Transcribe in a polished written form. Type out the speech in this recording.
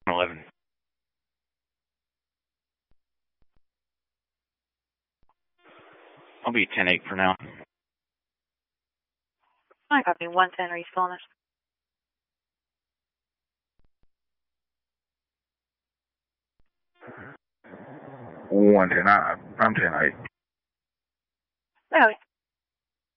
11. I'll be 10-8 for now. I copy 110. Are you still on this? I'm 10-8. No.